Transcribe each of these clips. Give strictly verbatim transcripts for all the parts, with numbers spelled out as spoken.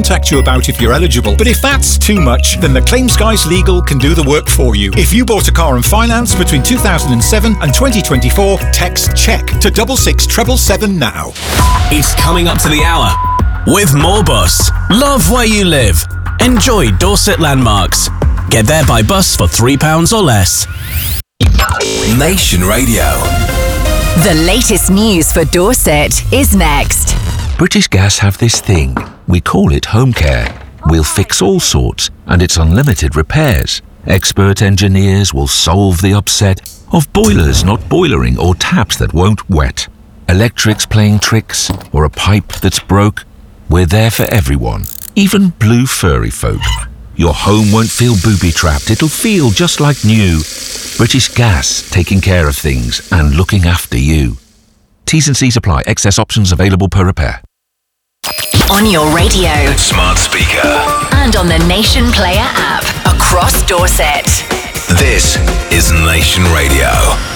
contact you about if you're eligible. But if that's too much, then the Claims Guys Legal can do the work for you. If you bought a car on finance between two thousand seven and twenty twenty-four, text CHECK to double six treble seven now. It's coming up to the hour with Moorbus. Love where you live. Enjoy Dorset landmarks. Get there by bus for three pounds or less. Nation Radio. The latest news for Dorset is next. British Gas have this thing. We call it home care. We'll fix all sorts, and it's unlimited repairs. Expert engineers will solve the upset of boilers not boilering or taps that won't wet. Electrics playing tricks, or a pipe that's broke. We're there for everyone, even blue furry folk. Your home won't feel booby-trapped. It'll feel just like new. British Gas, taking care of things and looking after you. T's and C's apply. Excess options available per repair. On your radio. Smart speaker. And on the Nation Player app. Across Dorset. This is Nation Radio.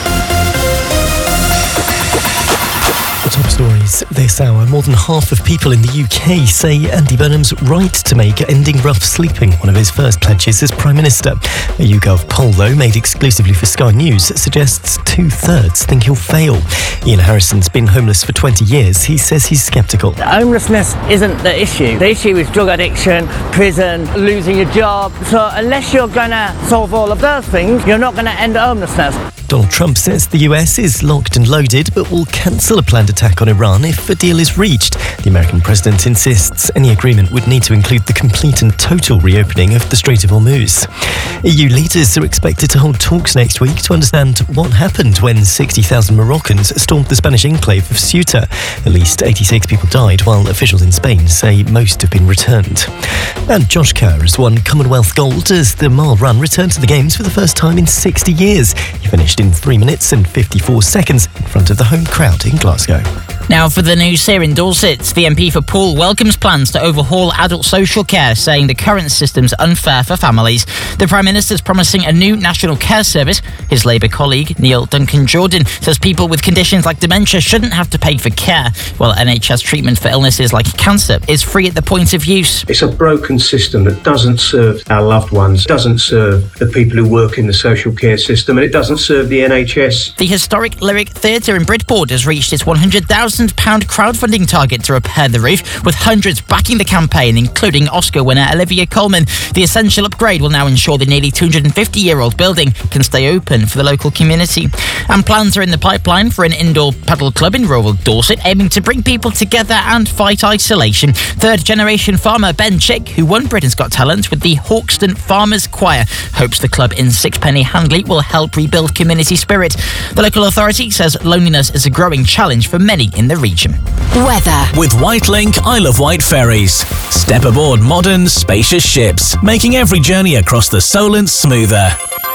The top stories this hour. More than half of people in the U K say Andy Burnham's right to make ending rough sleeping one of his first pledges as Prime Minister. A YouGov poll, though, made exclusively for Sky News, suggests two-thirds think he'll fail. Ian Harrison's been homeless for twenty years. He says he's sceptical. Homelessness isn't the issue. The issue is drug addiction, prison, losing your job. So unless you're going to solve all of those things, you're not going to end homelessness. Donald Trump says the U S is locked and loaded, but will cancel a planned attack on Iran if a deal is reached. The American president insists any agreement would need to include the complete and total reopening of the Strait of Hormuz. E U leaders are expected to hold talks next week to understand what happened when sixty thousand Moroccans stormed the Spanish enclave of Ceuta. At least eighty-six people died, while officials in Spain say most have been returned. And Josh Kerr has won Commonwealth gold as the mile run returned to the Games for the first time in sixty years. He finished in three minutes and fifty-four seconds in front of the home crowd in Glasgow. Now for the news here in Dorset. The M P for Poole welcomes plans to overhaul adult social care, saying the current system's unfair for families. The Prime Minister's promising a new national care service. His Labour colleague, Neil Duncan-Jordan, says people with conditions like dementia shouldn't have to pay for care, while N H S treatment for illnesses like cancer is free at the point of use. It's a broken system that doesn't serve our loved ones, doesn't serve the people who work in the social care system, and it doesn't serve the N H S. The historic Lyric Theatre in Bridport has reached its one hundred thousand pounds crowdfunding target to repair the roof, with hundreds backing the campaign, including Oscar winner Olivia Colman. The essential upgrade will now ensure the nearly two hundred fifty-year-old building can stay open for the local community. And plans are in the pipeline for an indoor paddle club in rural Dorset, aiming to bring people together and fight isolation. Third-generation farmer Ben Chick, who won Britain's Got Talent with the Hawkston Farmers Choir, hopes the club in Sixpenny Handley will help rebuild community spirit. The local authority says loneliness is a growing challenge for many in the region. Weather. With Whitelink, Isle of Wight ferries. Step aboard modern, spacious ships, making every journey across the Solent smoother.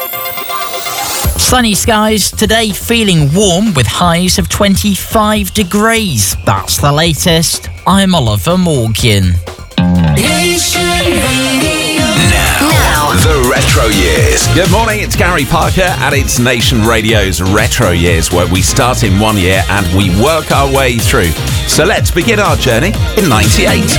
Sunny skies today, feeling warm with highs of twenty-five degrees. That's the latest. I'm Oliver Morgan. Now, the Retro Years. Good morning, it's Gary Parker, and it's Nation Radio's Retro Years, where we start in one year and we work our way through. So let's begin our journey in ninety-eight.